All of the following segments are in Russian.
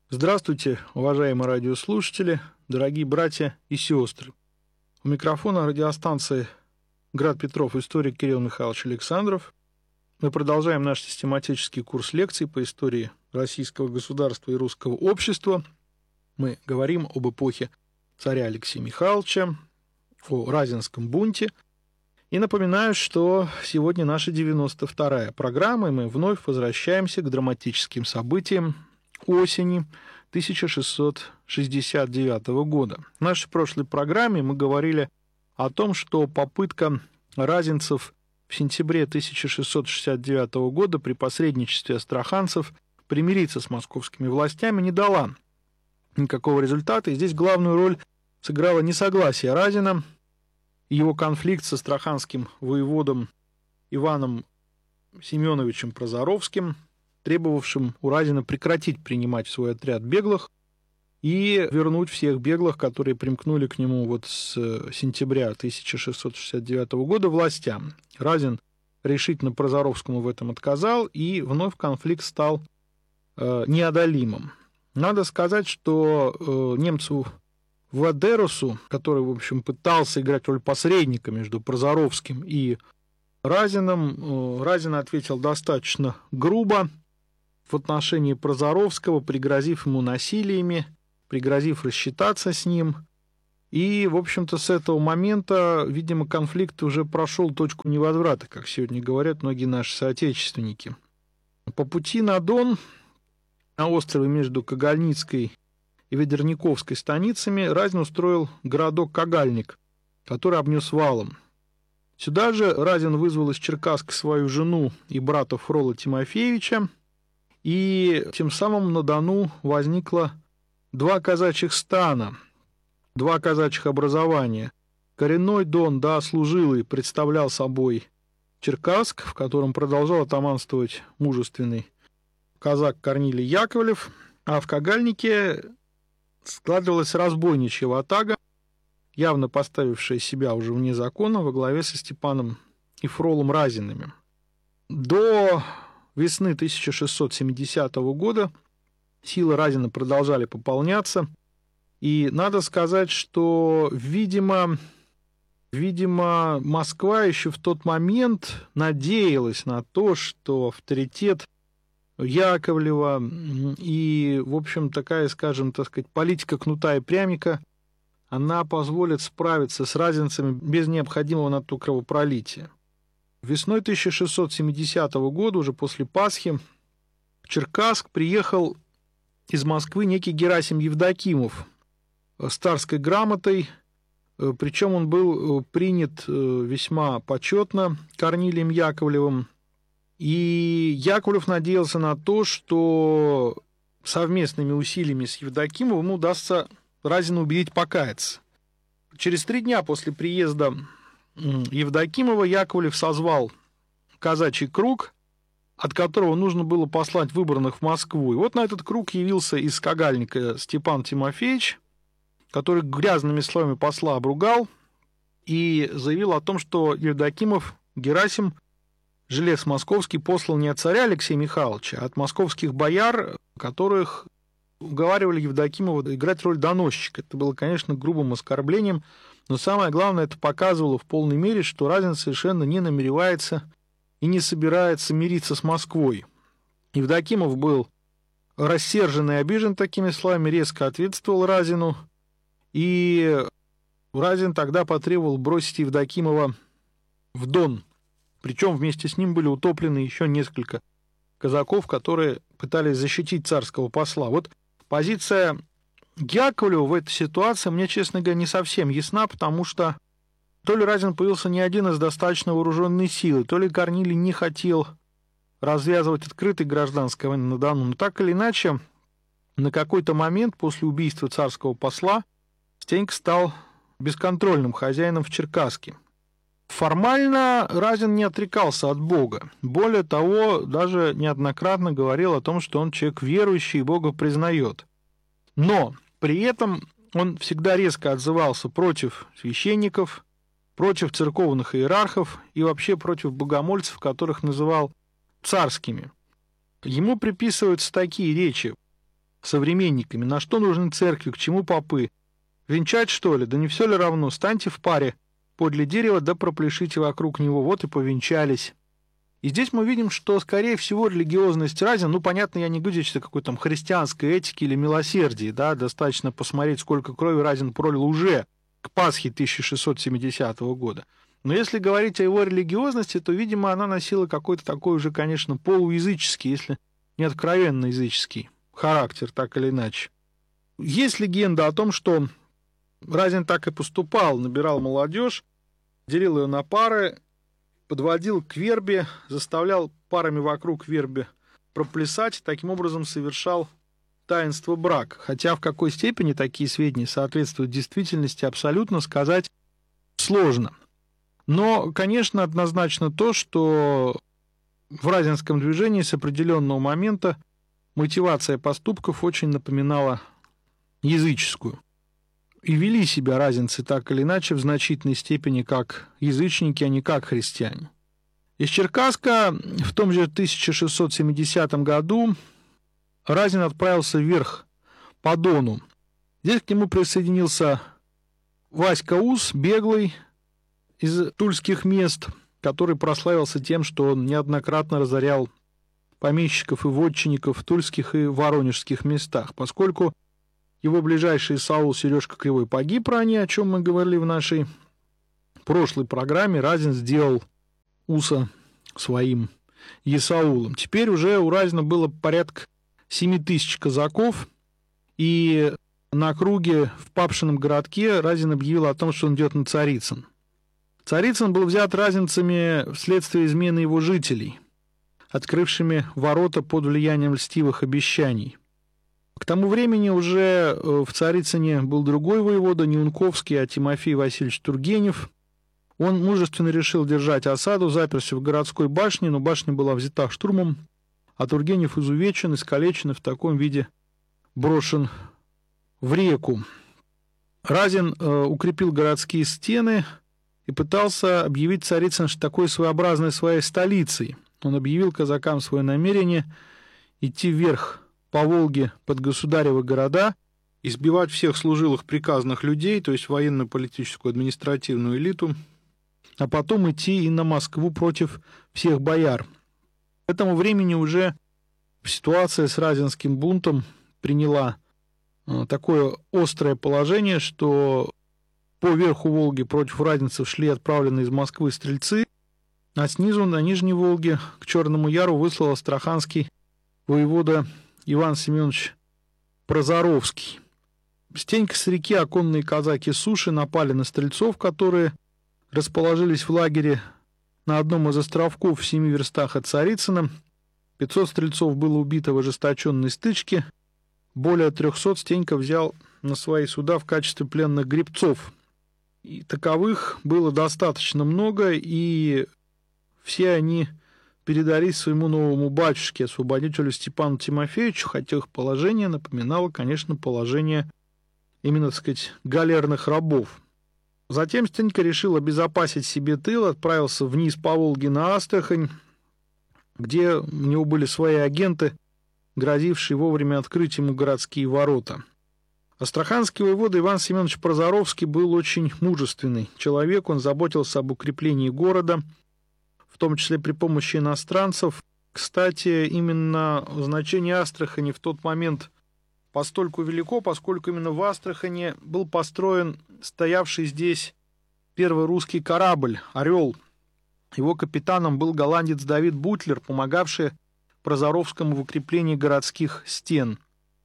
Здравствуйте, уважаемые радиослушатели, дорогие братья и сестры. У микрофона радиостанции «Град Петров» историк Кирилл Михайлович Александров. Мы продолжаем наш систематический курс лекций по истории российского государства и русского общества. Мы говорим об эпохе царя Алексея Михайловича, о Разинском бунте. И напоминаю, что сегодня наша 92-я программа, и мы вновь возвращаемся к драматическим событиям осени 1669 года. В нашей прошлой программе мы говорили о том, что попытка разинцев в сентябре 1669 года при посредничестве астраханцев примириться с московскими властями не дала никакого результата, и здесь главную роль сыграло несогласие Разина и его конфликт с астраханским воеводом Иваном Семеновичем Прозоровским, требовавшим у Разина прекратить принимать в свой отряд беглых и вернуть всех беглых, которые примкнули к нему вот с сентября 1669 года, властям. Разин решительно Прозоровскому в этом отказал, и вновь конфликт стал неодолимым. Надо сказать, что немцу Владерусу, который, в общем, пытался играть роль посредника между Прозоровским и Разином, Разин ответил достаточно грубо в отношении Прозоровского, пригрозив ему насилиями, пригрозив рассчитаться с ним. И, в общем-то, с этого момента, видимо, конфликт уже прошел точку невозврата, как сегодня говорят многие наши соотечественники. По пути на Дон, на острове между Кагальницкой и Ведерниковской станицами, Разин устроил городок Кагальник, который обнес валом. Сюда же Разин вызвал из Черкасска свою жену и брата Фрола Тимофеевича, и тем самым на Дону возникло два казачьих стана, два казачьих образования. Коренной Дон, да, служилый, представлял собой Черкасск, в котором продолжал атаманствовать мужественный казак Корнилий Яковлев, а в Кагальнике складывалась разбойничья ватага, явно поставившая себя уже вне закона во главе со Степаном и Фролом Разинами. До весны 1670 года силы Разина продолжали пополняться, и надо сказать, что, видимо, Москва еще в тот момент надеялась на то, что авторитет Яковлева и, в общем, такая, скажем, так сказать, политика кнута и пряника, она позволит справиться с разинцами без необходимого на то кровопролития. Весной 1670 года, уже после Пасхи, в Черкасск приехал из Москвы некий Герасим Евдокимов с царской грамотой, причем он был принят весьма почетно Корнилием Яковлевым, и Яковлев надеялся на то, что совместными усилиями с Евдокимовым удастся Разина убедить покаяться. Через 3 дня после приезда Евдокимова Яковлев созвал казачий круг, от которого нужно было послать выбранных в Москву. И вот на этот круг явился из Кагальника Степан Тимофеевич, который грязными словами посла обругал и заявил о том, что Евдокимов Герасим, жилец московский, послал не от царя Алексея Михайловича, а от московских бояр, которых уговаривали Евдокимова играть роль доносчика. Это было, конечно, грубым оскорблением, но самое главное, это показывало в полной мере, что Разин совершенно не намеревается и не собирается мириться с Москвой. Евдокимов был рассержен и обижен такими словами, резко ответствовал Разину, и Разин тогда потребовал бросить Евдокимова в Дон. Причем вместе с ним были утоплены еще несколько казаков, которые пытались защитить царского посла. Вот позиция Яковлева в этой ситуации мне, честно говоря, не совсем ясна, потому что то ли Разин появился не один из достаточно вооруженной силы, то ли Корнилий не хотел развязывать открытой гражданской войны на Дону, но так или иначе, на какой-то момент после убийства царского посла Стенька стал бесконтрольным хозяином в Черкасске. Формально Разин не отрекался от Бога. Более того, даже неоднократно говорил о том, что он человек верующий и Бога признает. Но при этом он всегда резко отзывался против священников, против церковных иерархов и вообще против богомольцев, которых называл царскими. Ему приписываются такие речи. современниками. На что нужны церкви, к чему попы? Венчать, что ли? Да не все ли равно? Станьте в паре подле дерева, да пропляшите вокруг него. Вот и повенчались. И здесь мы видим, что, скорее всего, религиозность Разина, ну, понятно, я не говорю здесь о какой-то там христианской этике или милосердии, да, достаточно посмотреть, сколько крови Разин пролил уже к Пасхе 1670 года. Но если говорить о его религиозности, то, видимо, она носила какой-то такой уже, конечно, полуязыческий, если не откровенно языческий характер, так или иначе. Есть легенда о том, что Разин так и поступал, набирал молодежь, делил ее на пары, подводил к вербе, заставлял парами вокруг вербы проплясать, таким образом совершал таинство брака. Хотя в какой степени такие сведения соответствуют действительности, абсолютно сказать сложно. Но, конечно, однозначно то, что в разинском движении с определенного момента мотивация поступков очень напоминала языческую. И вели себя разинцы так или иначе в значительной степени как язычники, а не как христиане. Из Черкасска в том же 1670 году Разин отправился вверх по Дону. Здесь к нему присоединился Васька Ус, беглый из тульских мест, который прославился тем, что он неоднократно разорял помещиков и вотчинников в тульских и воронежских местах, поскольку его ближайший Саул Сережка Кривой погиб ранее, о чем мы говорили в нашей прошлой программе. Разин сделал Уса своим Есаулом. Теперь уже у Разина было порядка 7000 казаков, и на округе в Папшином городке Разин объявил о том, что он идет на Царицын. Царицын был взят разинцами вследствие измены его жителей, открывшими ворота под влиянием льстивых обещаний. К тому времени уже в Царицыне был другой воевода, не Унковский, а Тимофей Васильевич Тургенев. Он мужественно решил держать осаду, заперся в городской башне, но башня была взята штурмом, а Тургенев изувечен, искалечен и в таком виде брошен в реку. Разин укрепил городские стены и пытался объявить Царицын такой своеобразной своей столицей. Он объявил казакам свое намерение идти вверх по Волге под государевы города, избивать всех служилых приказных людей, то есть военно-политическую административную элиту, а потом идти и на Москву против всех бояр. К этому времени уже ситуация с разинским бунтом приняла такое острое положение, что по верху Волги против разинцев шли отправленные из Москвы стрельцы, а снизу на Нижней Волге к Черному Яру выслал астраханский воевода Иван Семенович Прозоровский. Стенька с реки оконные казаки Суши напали на стрельцов, которые расположились в лагере на одном из островков в 7 верстах от Царицына. 500 стрельцов было убито в ожесточенной стычке. Более 300 Стенька взял на свои суда в качестве пленных гребцов. И таковых было достаточно много, и все они передались своему новому батюшке, освободителю Степану Тимофеевичу, хотя их положение напоминало, конечно, положение именно, так сказать, галерных рабов. Затем Стенька решил обезопасить себе тыл, отправился вниз по Волге на Астрахань, где у него были свои агенты, грозившие вовремя открыть ему городские ворота. Астраханский воевода Иван Семенович Прозоровский был очень мужественный человек, он заботился об укреплении города, в том числе при помощи иностранцев. Кстати, именно значение Астрахани в тот момент постольку велико, поскольку именно в Астрахани был построен стоявший здесь первый русский корабль «Орел». Его капитаном был голландец Давид Бутлер, помогавший Прозоровскому в укреплении городских стен.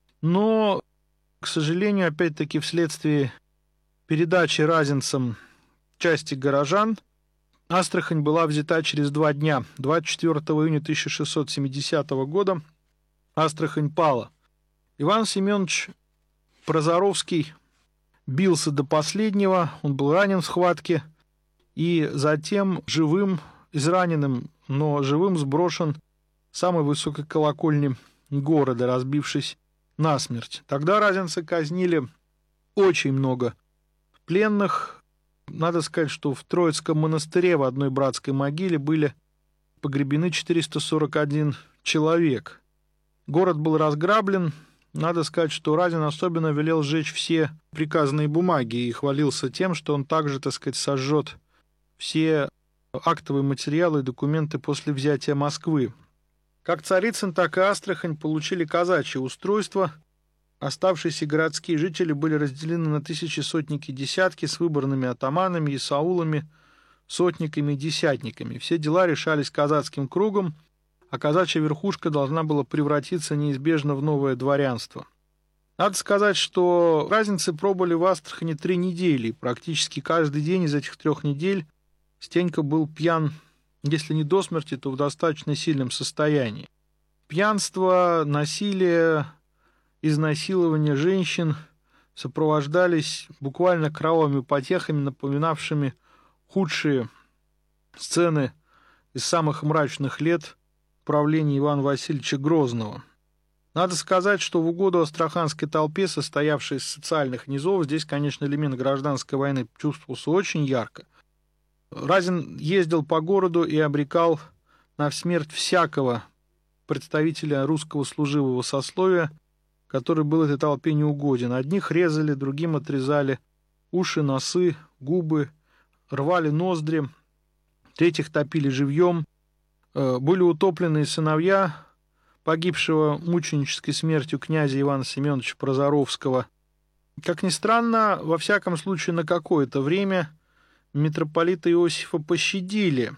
Но, к сожалению, опять-таки вследствие передачи разинцам части горожан, Астрахань была взята через 2 дня. 24 июня 1670 года Астрахань пала. Иван Семенович Прозоровский бился до последнего, он был ранен в схватке, и затем живым, израненным, но живым сброшен с самой высокой колокольни города, разбившись насмерть. Тогда разинцы казнили очень много пленных. Надо сказать, что в Троицком монастыре в одной братской могиле были погребены 441 человек. Город был разграблен, надо сказать, что Разин особенно велел сжечь все приказные бумаги и хвалился тем, что он также, так сказать, сожжет все актовые материалы и документы после взятия Москвы. Как Царицын, так и Астрахань получили казачье устройство. Оставшиеся городские жители были разделены на тысячи, сотники, десятки с выборными атаманами, исаулами, сотниками и десятниками. Все дела решались казацким кругом, а казачья верхушка должна была превратиться неизбежно в новое дворянство. Надо сказать, что разницы пробыли в Астрахани 3 недели. Практически каждый день из этих 3 недель Стенька был пьян, если не до смерти, то в достаточно сильном состоянии. Пьянство, насилие, изнасилование женщин сопровождались буквально кровавыми потехами, напоминавшими худшие сцены из самых мрачных лет правления Ивана Васильевича Грозного. Надо сказать, что в угоду астраханской толпе, состоявшей из социальных низов, здесь, конечно, элемент гражданской войны чувствовался очень ярко. Разин ездил по городу и обрекал на смерть всякого представителя русского служивого сословия, который был этой толпе неугоден. Одних резали, другим отрезали уши, носы, губы, рвали ноздри, третьих топили живьем. Были утоплены сыновья погибшего мученической смертью князя Ивана Семеновича Прозоровского. Как ни странно, во всяком случае на какое-то время митрополита Иосифа пощадили,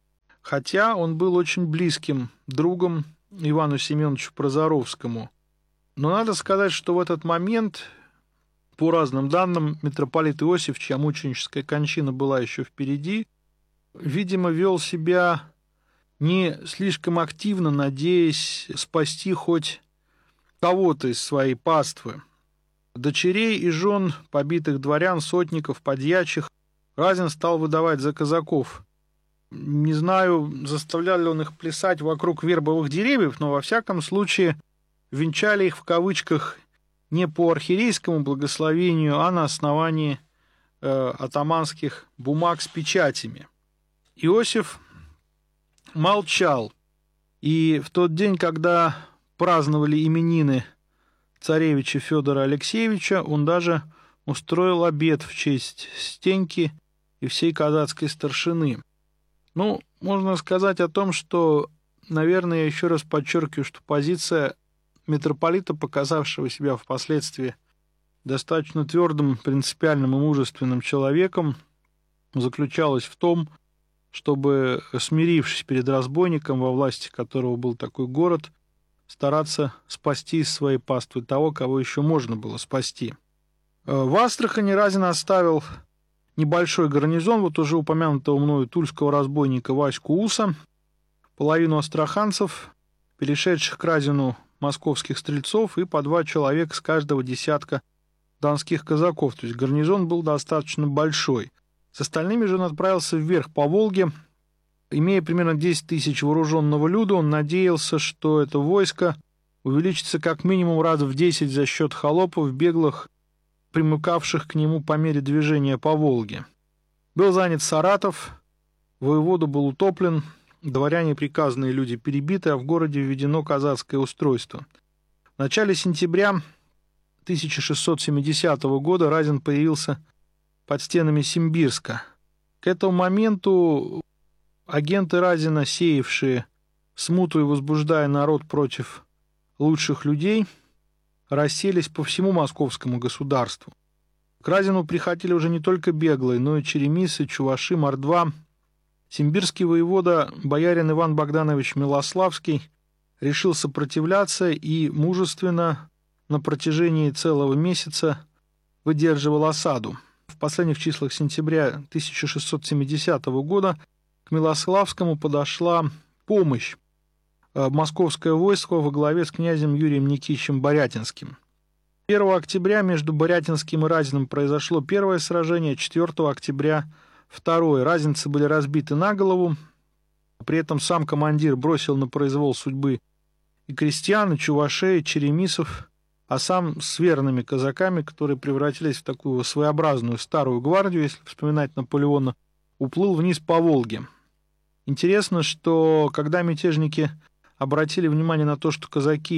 хотя он был очень близким другом Ивану Семеновичу Прозоровскому. Но надо сказать, что в этот момент, по разным данным, митрополит Иосиф, чья мученическая кончина была еще впереди, видимо, вел себя не слишком активно, надеясь спасти хоть кого-то из своей паствы. Дочерей и жен побитых дворян, сотников, подьячих Разин стал выдавать за казаков. Не знаю, заставлял ли он их плясать вокруг вербовых деревьев, но во всяком случае венчали их в кавычках не по архиерейскому благословению, а на основании атаманских бумаг с печатями. Иосиф молчал, и в тот день, когда праздновали именины царевича Федора Алексеевича, он даже устроил обед в честь Стеньки и всей казацкой старшины. Ну, можно сказать о том, что, наверное, я еще раз подчеркиваю, что позиция митрополита, показавшего себя впоследствии достаточно твердым, принципиальным и мужественным человеком, заключалась в том, чтобы, смирившись перед разбойником, во власти которого был такой город, стараться спасти из своей паствы того, кого еще можно было спасти. В Астрахани Разин оставил небольшой гарнизон, вот уже упомянутого мною тульского разбойника Ваську Уса, половину астраханцев, перешедших к Разину московских стрельцов, и по 2 человека с каждого десятка донских казаков. То есть гарнизон был достаточно большой. С остальными же он отправился вверх по Волге. Имея примерно 10 тысяч вооруженного люда, он надеялся, что это войско увеличится как минимум раз в 10 за счет холопов, беглых, примыкавших к нему по мере движения по Волге. Был занят Саратов, воевода был утоплен, дворяне приказные люди перебиты, а в городе введено казацкое устройство. В начале сентября 1670 года Разин появился под стенами Симбирска. К этому моменту агенты Разина, сеявшие смуту и возбуждая народ против лучших людей, расселись по всему московскому государству. К Разину приходили уже не только беглые, но и черемисы, чуваши, мордва. Симбирский воевода, боярин Иван Богданович Милославский, решил сопротивляться и мужественно на протяжении целого месяца выдерживал осаду. В последних числах сентября 1670 года к Милославскому подошла помощь. Московское войско во главе с князем Юрием Никитичем Борятинским. 1 октября между Борятинским и Разиным произошло первое сражение, 4 октября второе. Разинцы были разбиты на голову, при этом сам командир бросил на произвол судьбы и крестьян, и чувашей, и черемисов, а сам с верными казаками, которые превратились в такую своеобразную старую гвардию, если вспоминать Наполеона, уплыл вниз по Волге. Интересно, что когда мятежники обратили внимание на то, что казаки их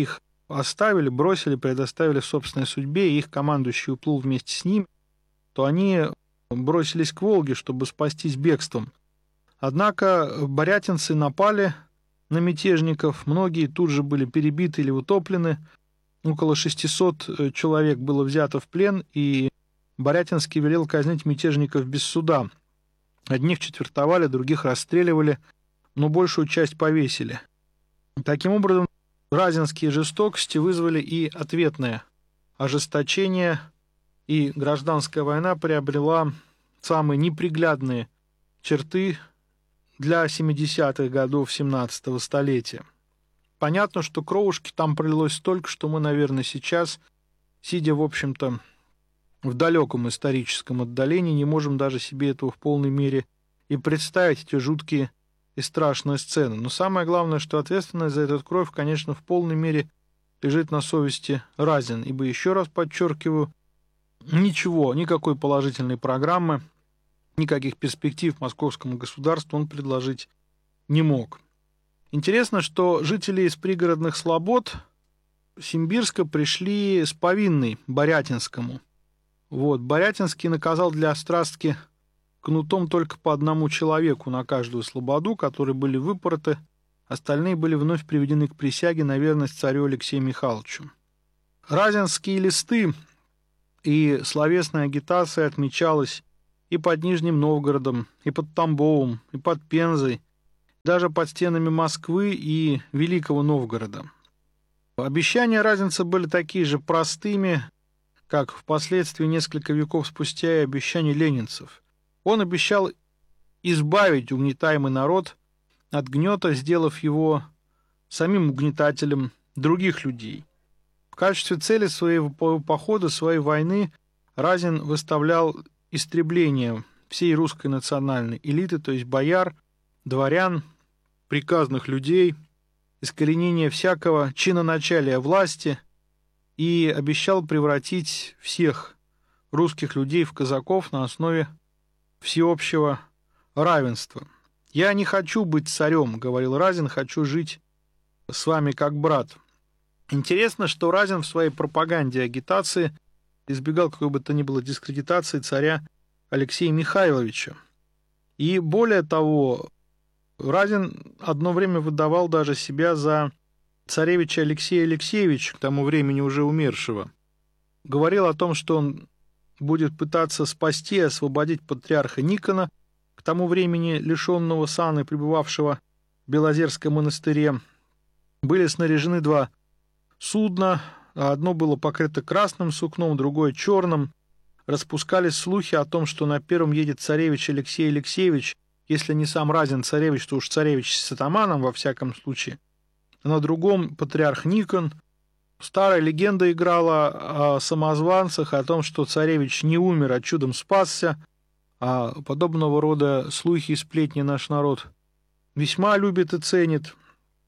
оставили, бросили, предоставили собственной судьбе, и их командующий уплыл вместе с ним, то они бросились к Волге, чтобы спастись бегством. Однако борятинцы напали на мятежников, многие тут же были перебиты или утоплены, около 600 человек было взято в плен, и Борятинский велел казнить мятежников без суда. Одних четвертовали, других расстреливали, но большую часть повесили. Таким образом, разинские жестокости вызвали и ответное ожесточение, и гражданская война приобрела самые неприглядные черты для 70-х годов 17-го столетия. Понятно, что кровушки там пролилось столько, что мы, наверное, сейчас, сидя, в общем-то, в далеком историческом отдалении, не можем даже себе этого в полной мере и представить, эти жуткие и страшные сцены. Но самое главное, что ответственность за эту кровь, конечно, в полной мере лежит на совести Разин, ибо, еще раз подчеркиваю, никакой положительной программы, никаких перспектив московскому государству он предложить не мог. Интересно, что жители из пригородных слобод Симбирска пришли с повинной Борятинскому. Борятинский наказал для острастки кнутом только по одному человеку на каждую слободу, которые были выпороты, остальные были вновь приведены к присяге на верность царю Алексею Михайловичу. Разинские листы и словесная агитация отмечалась и под Нижним Новгородом, и под Тамбовом, и под Пензой, даже под стенами Москвы и Великого Новгорода. Обещания разинца были такие же простыми, как впоследствии несколько веков спустя и обещания ленинцев. Он обещал избавить угнетаемый народ от гнета, сделав его самим угнетателем других людей. В качестве цели своего похода, своей войны Разин выставлял истребление всей русской национальной элиты, то есть бояр, дворян, приказных людей, искоренение всякого чиноначалия власти, и обещал превратить всех русских людей в казаков на основе всеобщего равенства. «Я не хочу быть царем», — говорил Разин, — «хочу жить с вами как брат». Интересно, что Разин в своей пропаганде и агитации избегал какой бы то ни было дискредитации царя Алексея Михайловича. И более того, Разин одно время выдавал даже себя за царевича Алексея Алексеевича, к тому времени уже умершего. Говорил о том, что он будет пытаться спасти и освободить патриарха Никона, к тому времени лишенного сана и пребывавшего в Белозерском монастыре. Были снаряжены 2 судна, одно было покрыто красным сукном, другое черным. Распускались слухи о том, что на первом едет царевич Алексей Алексеевич, если не сам Разин царевич, то уж царевич с атаманом во всяком случае. На другом патриарх Никон. Старая легенда играла о самозванцах, о том, что царевич не умер, а чудом спасся. А подобного рода слухи и сплетни наш народ весьма любит и ценит.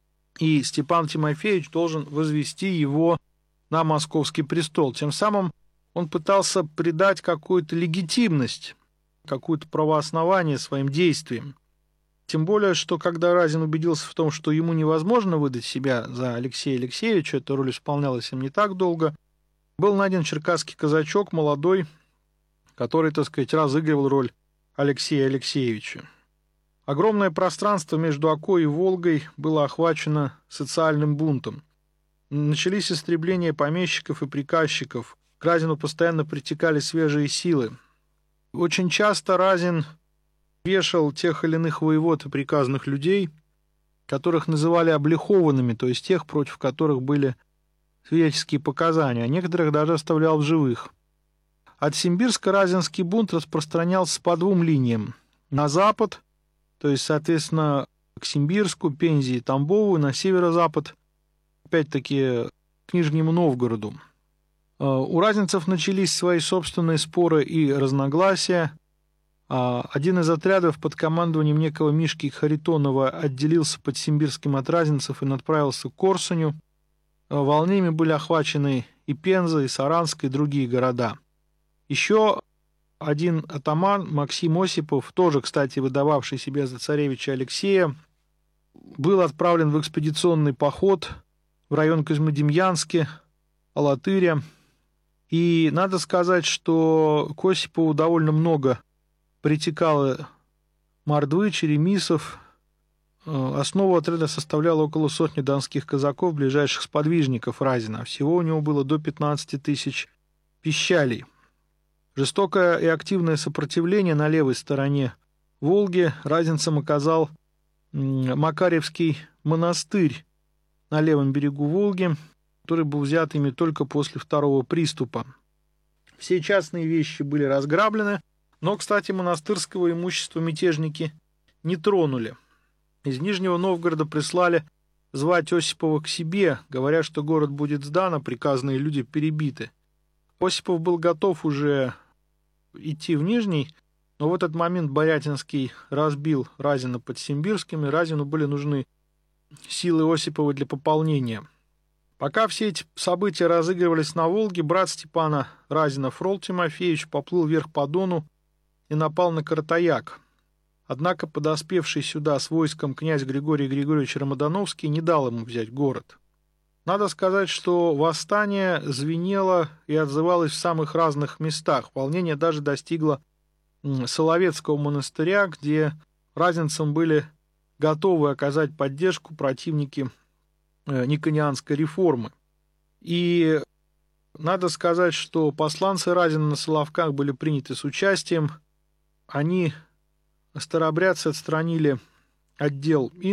И Степан Тимофеевич должен возвести его на московский престол. Тем самым он пытался придать какую-то легитимность, какое-то правооснование своим действиям. Тем более, что когда Разин убедился в том, что ему невозможно выдать себя за Алексея Алексеевича, эта роль исполнялась им не так долго, был найден черкасский казачок, молодой, который, так сказать, разыгрывал роль Алексея Алексеевича. Огромное пространство между Окой и Волгой было охвачено социальным бунтом. Начались истребления помещиков и приказчиков. К Разину постоянно притекали свежие силы. Очень часто Разин вешал тех или иных воевод и приказных людей, которых называли облихованными, то есть тех, против которых были свидетельские показания, а некоторых даже оставлял в живых. От Симбирска разинский бунт распространялся по 2 линиям. На запад, то есть, соответственно, к Симбирску, Пензе и Тамбову, на северо-запад, опять-таки, к Нижнему Новгороду. У разинцев начались свои собственные споры и разногласия. Один из отрядов под командованием некого Мишки Харитонова отделился под Симбирским от разинцев и отправился к Корсуню. Волнениями были охвачены и Пенза, и Саранск, и другие города. Еще один атаман, Максим Осипов, тоже, кстати, выдававший себя за царевича Алексея, был отправлен в экспедиционный поход в район Козьмодемьянски, Алатыря. И надо сказать, что к Осипову довольно много притекало мордвы, черемисов. Основу отряда составляло около сотни донских казаков, ближайших сподвижников Разина. Всего у него было до 15 тысяч пищалей. Жестокое и активное сопротивление на левой стороне Волги разинцам оказал Макарьевский монастырь на левом берегу Волги, который был взят ими только после второго приступа. Все частные вещи были разграблены, но, кстати, монастырского имущества мятежники не тронули. Из Нижнего Новгорода прислали звать Осипова к себе, говоря, что город будет сдан, а приказные люди перебиты. Осипов был готов уже идти в Нижний, но в этот момент Борятинский разбил Разина под Симбирским, и Разину были нужны силы Осипова для пополнения. Пока все эти события разыгрывались на Волге, брат Степана Разина Фрол Тимофеевич поплыл вверх по Дону и напал на Каратаяк. Однако подоспевший сюда с войском князь Григорий Григорьевич Рамадановский не дал ему взять город. Надо сказать, что восстание звенело и отзывалось в самых разных местах. Волнение даже достигло Соловецкого монастыря, где разинцам были готовы оказать поддержку противники никонианской реформы. И надо сказать, что посланцы Разина на Соловках были приняты с участием. Они, старообрядцы, отстранили отдел